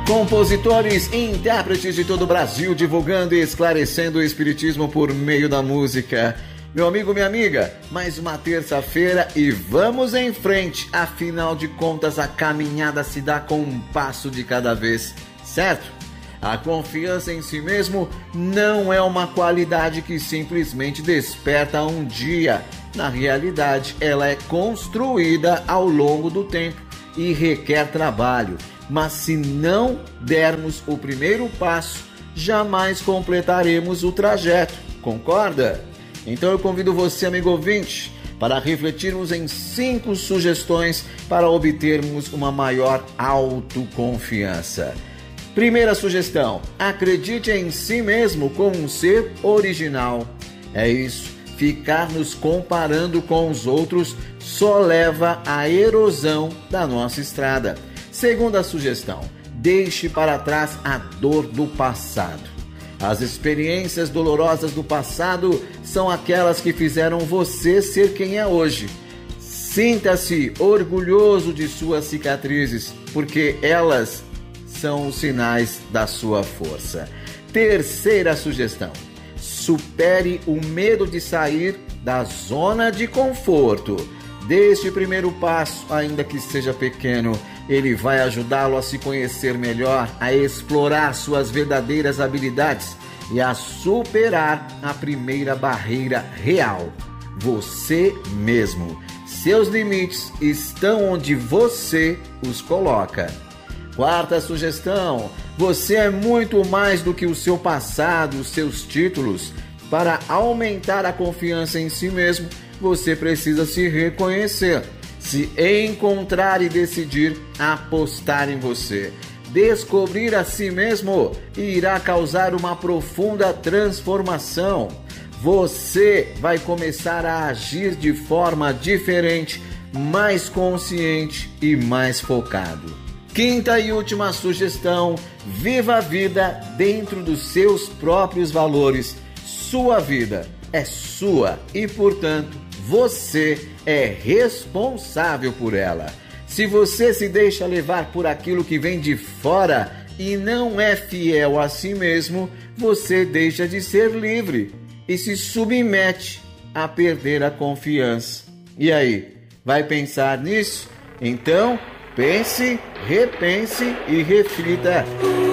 Compositores e intérpretes de todo o Brasil divulgando e esclarecendo o espiritismo por meio da música. Meu amigo, minha amiga, mais uma terça-feira e vamos em frente. Afinal de contas, a caminhada se dá com um passo de cada vez, certo? A confiança em si mesmo não é uma qualidade que simplesmente desperta um dia. Na realidade, ela é construída ao longo do tempo e requer trabalho. Mas se não dermos o primeiro passo, jamais completaremos o trajeto. Concorda? Então eu convido você, amigo ouvinte, para refletirmos em 5 sugestões para obtermos uma maior autoconfiança. Primeira sugestão: acredite em si mesmo como um ser original. É isso, ficar nos comparando com os outros só leva à erosão da nossa estrada. Segunda sugestão: deixe para trás a dor do passado. As experiências dolorosas do passado são aquelas que fizeram você ser quem é hoje. Sinta-se orgulhoso de suas cicatrizes, porque elas são os sinais da sua força. Terceira sugestão: supere o medo de sair da zona de conforto. Deste primeiro passo, ainda que seja pequeno, ele vai ajudá-lo a se conhecer melhor, a explorar suas verdadeiras habilidades e a superar a primeira barreira real: você mesmo. Seus limites estão onde você os coloca. Quarta sugestão: você é muito mais do que o seu passado, os seus títulos. Para aumentar a confiança em si mesmo, você precisa se reconhecer, se encontrar e decidir apostar em você. Descobrir a si mesmo irá causar uma profunda transformação. Você vai começar a agir de forma diferente, mais consciente e mais focado. Quinta e última sugestão: viva a vida dentro dos seus próprios valores. Sua vida é sua e, portanto, você é responsável por ela. Se você se deixa levar por aquilo que vem de fora e não é fiel a si mesmo, você deixa de ser livre e se submete a perder a confiança. E aí, vai pensar nisso? Então, pense, repense e reflita.